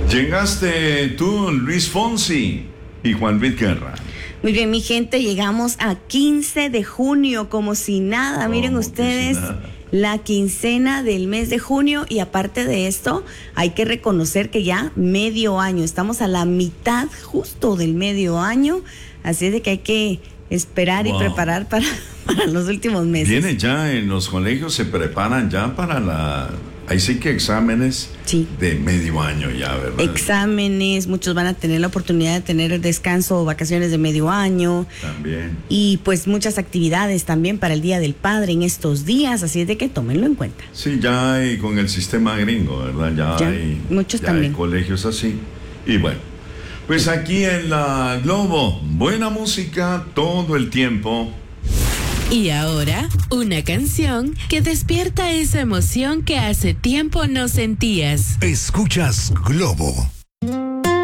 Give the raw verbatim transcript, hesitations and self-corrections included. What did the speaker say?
Llegaste tú, Luis Fonsi y Juan Luis Guerra. Muy bien, mi gente, llegamos a quince de junio, como si nada. Miren Como ustedes, que si nada. la quincena del mes de junio. Y aparte de esto, hay que reconocer que ya medio año, estamos a la mitad justo del medio año. Así es de que hay que esperar Wow. y preparar para, para los últimos meses. Viene ya en los colegios, se preparan ya para la... Ahí sí que exámenes Sí. de medio año ya, ¿verdad? Exámenes, muchos van a tener la oportunidad de tener descanso o vacaciones de medio año. También. Y pues muchas actividades también para el Día del Padre en estos días, así es de que tómenlo en cuenta. Sí, ya hay con el sistema gringo, ¿verdad? Ya, Ya, hay, muchos ya también. hay colegios así. Y bueno, pues aquí en la Globo, buena música todo el tiempo. Y ahora, una canción que despierta esa emoción que hace tiempo no sentías. Escuchas Globo.